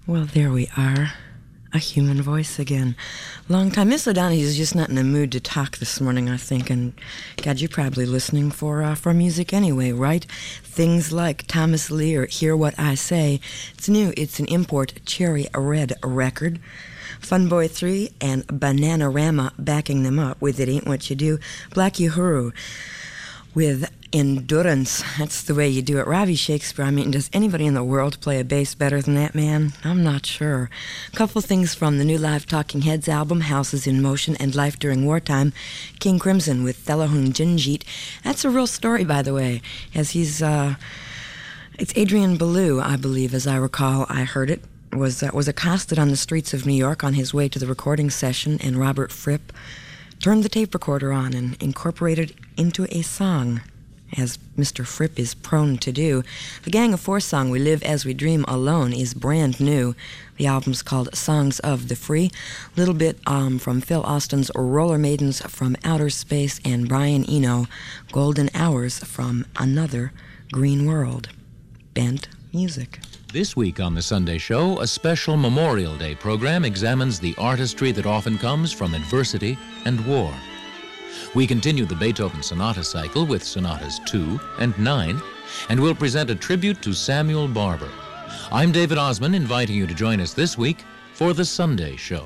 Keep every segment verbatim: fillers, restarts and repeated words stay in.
Well, there we are. A human voice again. Long time. Miss O'Donoghue's just not in the mood to talk this morning, I think. And, God, you're probably listening for uh, for music anyway, right? Things like Thomas Lee or Hear What I Say. It's new. It's an import Cherry Red record. Funboy three and Bananarama backing them up with It Ain't What You Do. Black Uhuru with Endurance. That's the way you do it. Ravi Shakespeare, I mean, does anybody in the world play a bass better than that man? I'm not sure. A couple things from the new live Talking Heads album, Houses in Motion and Life During Wartime. King Crimson with Thelahun Jinjit. That's a real story, by the way, as he's, uh, it's Adrian Belew, I believe, as I recall. I heard it. Was, uh, was accosted on the streets of New York on his way to the recording session, and Robert Fripp turned the tape recorder on and incorporated into a song, as Mister Fripp is prone to do. The Gang of Four song, We Live As We Dream Alone, is brand new. The album's called Songs of the Free. A little bit um, from Phil Austin's Roller Maidens from Outer Space, and Brian Eno, Golden Hours from Another Green World. Bent music. This week on the Sunday Show, a special Memorial Day program examines the artistry that often comes from adversity and war. We continue the Beethoven Sonata cycle with Sonatas two and nine, and we'll present a tribute to Samuel Barber. I'm David Osmond, inviting you to join us this week for the Sunday Show.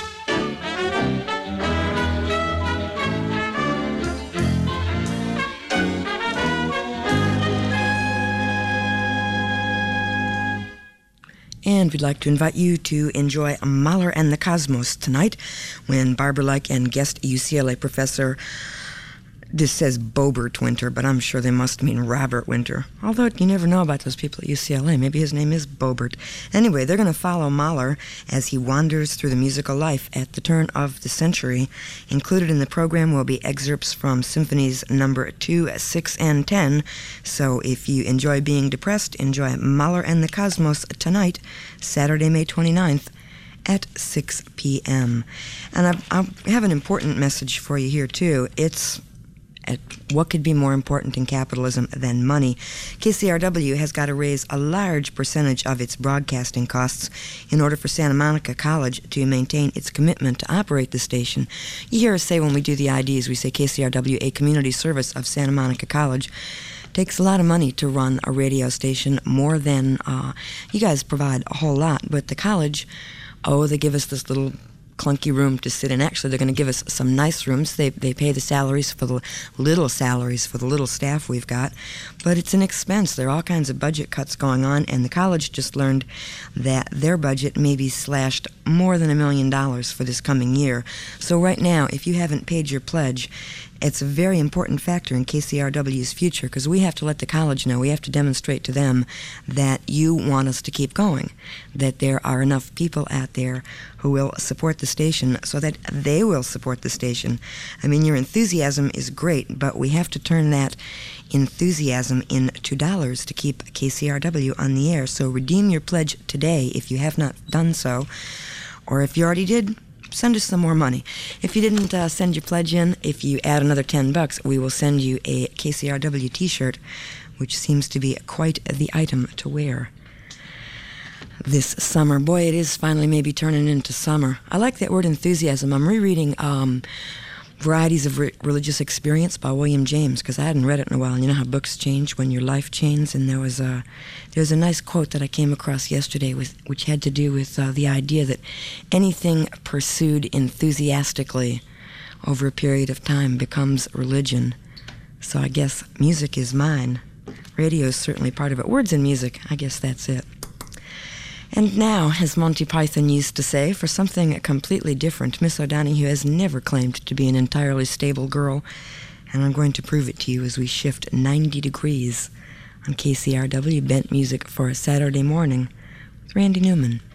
And we'd like to invite you to enjoy Mahler and the Cosmos tonight, when Barber-like and guest U C L A professor, this says Bobert Winter, but I'm sure they must mean Robert Winter. Although you never know about those people at U C L A. Maybe his name is Bobert. Anyway, they're going to follow Mahler as he wanders through the musical life at the turn of the century. Included in the program will be excerpts from symphonies number two, six, and ten. So if you enjoy being depressed, enjoy Mahler and the Cosmos tonight, Saturday, May twenty-ninth, at six p.m. And I, I have an important message for you here, too. It's at what could be more important in capitalism than money. K C R W has got to raise a large percentage of its broadcasting costs in order for Santa Monica College to maintain its commitment to operate the station. You hear us say when we do the I Ds, we say K C R W, a community service of Santa Monica College. Takes a lot of money to run a radio station, more than uh, you guys provide a whole lot, but the college, oh, they give us this little clunky room to sit in. Actually, they're going to give us some nice rooms. They they pay the salaries for the little salaries for the little staff we've got, but it's an expense. There are all kinds of budget cuts going on, and the college just learned that their budget may be slashed more than a million dollars for this coming year. So right now, if you haven't paid your pledge, it's a very important factor in K C R W's future, because we have to let the college know, we have to demonstrate to them that you want us to keep going, that there are enough people out there who will support the station so that they will support the station. I mean, your enthusiasm is great, but we have to turn that enthusiasm into dollars to keep K C R W on the air. So redeem your pledge today if you have not done so, or if you already did, send us some more money. If you didn't uh, send your pledge in, if you add another ten bucks, we will send you a K C R W t-shirt, which seems to be quite the item to wear this summer. Boy, it is finally maybe turning into summer. I like that word enthusiasm. I'm rereading um, Varieties of Re- Religious Experience by William James, because I hadn't read it in a while. And you know how books change when your life changes, and there was a there was a nice quote that I came across yesterday, with which had to do with uh, the idea that anything pursued enthusiastically over a period of time becomes religion. So I guess music is mine. Radio is certainly part of it. Words and music, I guess that's it. And now, as Monty Python used to say, for something completely different, Miss O'Donoghue has never claimed to be an entirely stable girl, and I'm going to prove it to you as we shift ninety degrees on K C R W Bent Music for a Saturday morning with Randy Newman.